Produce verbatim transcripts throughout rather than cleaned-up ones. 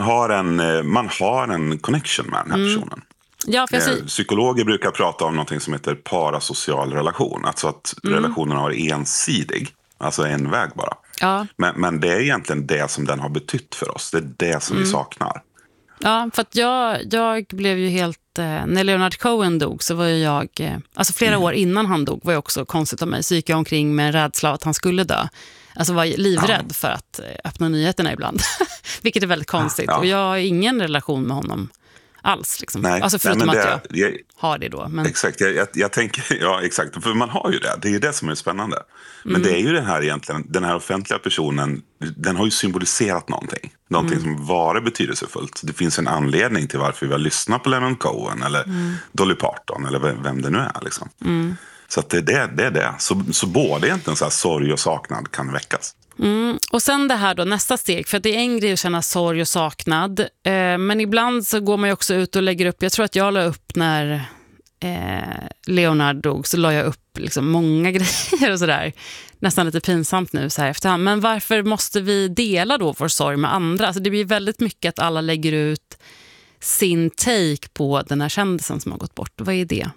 har en, man har en connection med den här personen. Mm. Ja, för jag ser... Psykologer brukar prata om något som heter parasocial relation. Alltså att mm. relationen har varit ensidig. Alltså en väg bara. Ja. Men, men det är egentligen det som den har betytt för oss. Det är det som mm. vi saknar. Ja, för att jag, jag blev ju helt... Eh, när Leonard Cohen dog så var ju jag... Eh, alltså flera mm. år innan han dog var jag också konstigt av mig. Så gick jag omkring med en rädsla att han skulle dö. Alltså var livrädd ja. för att öppna nyheterna ibland. Vilket är väldigt konstigt. Ja. Och jag har ingen relation med honom alls. Liksom. Nej, alltså förutom nej, att det, jag, jag har det då. Men... Exakt, jag, jag, jag tänker, ja exakt. För man har ju det, det är ju det som är spännande. Men mm. det är ju det här egentligen, den här offentliga personen, den har ju symboliserat någonting. Någonting mm. som var betydelsefullt. Det finns en anledning till varför vi har lyssnat på Leonard Cohen eller mm. Dolly Parton eller vem, vem det nu är liksom. Mm. Så att det är det, det är det. Så, så både egentligen så här sorg och saknad kan väckas. Mm. Och sen det här då, nästa steg, för att det är en grej att känna sorg och saknad, eh, men ibland så går man ju också ut och lägger upp, jag tror att jag la upp när eh, Leonard dog, så la jag upp liksom många grejer och sådär, nästan lite pinsamt nu så här efterhand, men varför måste vi dela då vår sorg med andra? Alltså det blir väldigt mycket att alla lägger ut sin take på den här kändisen som har gått bort. Vad är det?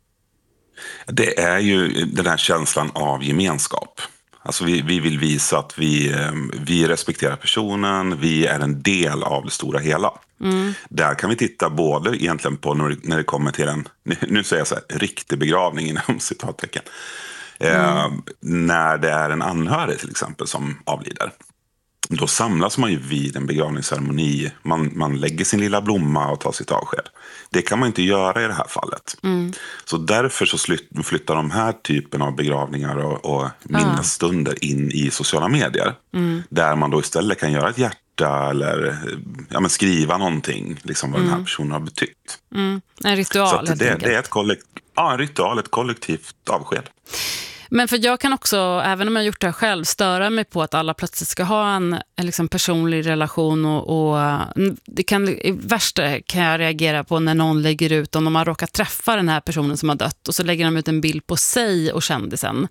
Det är ju den här känslan av gemenskap. Alltså vi, vi vill visa att vi, vi respekterar personen, vi är en del av det stora hela. Mm. Där kan vi titta både egentligen på när, när det kommer till en, nu säger jag så här, riktig begravning inom citattecken. Mm. Eh, när det är en anhörig till exempel som avlider. Då samlas man ju vid en begravningsceremoni. Man, man lägger sin lilla blomma och tar sitt avsked. Det kan man inte göra i det här fallet. Mm. Så därför så flyttar de här typen av begravningar och, och minnesstunder in i sociala medier. Mm. Där man då istället kan göra ett hjärta eller ja, men skriva någonting. Liksom vad mm. den här personen har betytt. Mm. En ritual så helt det, enkelt. det är ett kollekt, ja, en ritual, ett kollektivt avsked. Men för jag kan också, även om jag har gjort det här själv, störa mig på att alla plötsligt ska ha en, en liksom personlig relation och, och det kan, i värsta kan jag reagera på när någon lägger ut, om de har råkat träffa den här personen som har dött och så lägger de ut en bild på sig och kändisen.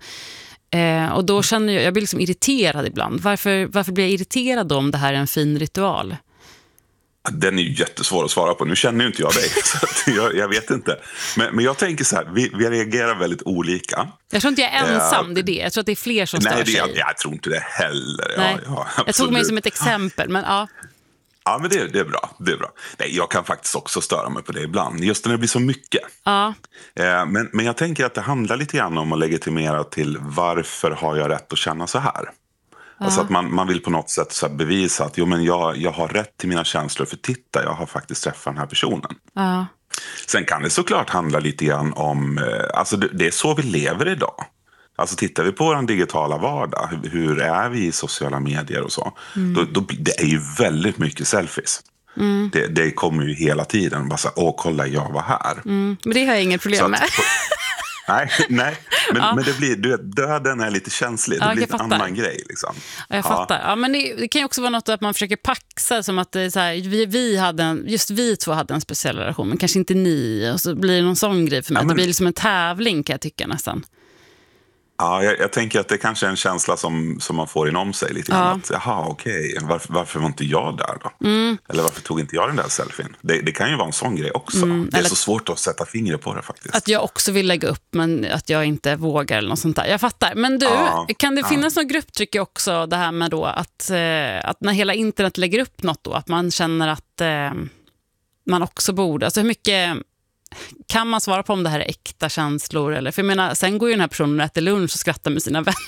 Eh, och då känner jag, jag blir liksom irriterad ibland. Varför, varför blir jag irriterad om det här är en fin ritual? Den är ju jättesvår att svara på. Nu känner ju inte jag dig, så att jag, jag vet inte. Men, men jag tänker så här, vi, vi reagerar väldigt olika. Jag tror inte jag är ensam, uh, det är det. Jag tror att det är fler som nej, stör det, sig. Jag, jag tror inte det heller. Nej. Ja, ja, jag tog mig som ett exempel, men ja. Ja, men det, det är bra. Det är bra. Nej, jag kan faktiskt också störa mig på det ibland. Just när det blir så mycket. Ja. Uh, men, men jag tänker att det handlar lite grann om att legitimera till varför har jag rätt att känna så här. Alltså att man, man vill på något sätt så bevisa att jo, men jag, jag har rätt till mina känslor, för titta, jag har faktiskt träffat den här personen. Ja. Sen kan det såklart handla lite grann om, alltså det, det är så vi lever idag. Alltså tittar vi på vår digitala vardag, hur, hur är vi i sociala medier och så, mm. då, då, det är ju väldigt mycket selfies. Mm. Det, det kommer ju hela tiden, bara så åh kolla jag var här. Mm. Men det har jag inget problem med. Nej, nej. Men, ja. men det blir, du vet, döden är lite känslig. Det ja, blir en annan grej. Liksom. Ja, jag fattar. Ja, men det, det kan ju också vara något att man försöker paxa som att det är så här, vi, vi hade en, just vi två hade en speciell relation, men kanske inte ni. Och så blir det någon sån grej för mig. Ja, men... Det blir liksom en tävling kan jag tycka nästan. Ja, jag, jag tänker att det kanske är en känsla som, som man får inom sig lite grann. Ja. Att, jaha, okej, varför, varför var inte jag där då? Mm. Eller varför tog inte jag den där selfien? Det, det kan ju vara en sån grej också. Mm. Det är eller så svårt att sätta fingret på det faktiskt. Att jag också vill lägga upp, men att jag inte vågar eller något sånt där. Jag fattar. Men du, ja. kan det finnas ja. något grupptryck också, det här med då att, eh, att när hela internet lägger upp något då, att man känner att eh, man också borde, alltså hur mycket... Kan man svara på om det här är äkta känslor? Eller? För jag menar, sen går ju den här personen och äter lunch och skrattar med sina vänner.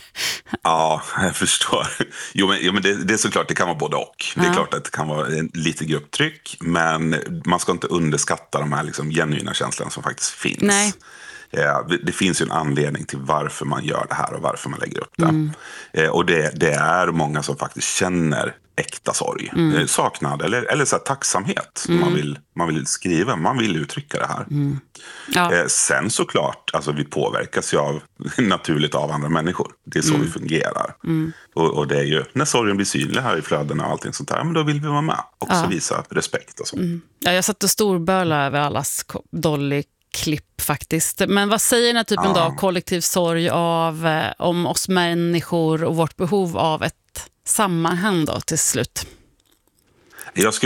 Ja, jag förstår. Jo, men, jo, men det, det är såklart, det kan vara både och. Det är ja. klart att det kan vara en, lite grupptryck, men man ska inte underskatta de här liksom, genuina känslorna som faktiskt finns. Nej. Ja, det finns ju en anledning till varför man gör det här och varför man lägger upp det. Mm. Och det, det är många som faktiskt känner äkta sorg, mm. saknad eller, eller så här, tacksamhet. Mm. Man, vill, man vill skriva, man vill uttrycka det här. Mm. Ja. Sen såklart, alltså, vi påverkas ju av, naturligt av andra människor. Det är så mm. vi fungerar. Mm. Och, och det är ju, när sorgen blir synlig här i flödena och allting sånt där, men då vill vi vara med. Också ja. visa respekt och så. Mm. Ja, jag satt och storböla över allas Dolly klipp faktiskt. Men vad säger den här typen ja. av kollektiv sorg av eh, om oss människor och vårt behov av ett sammanhang då till slut? Jag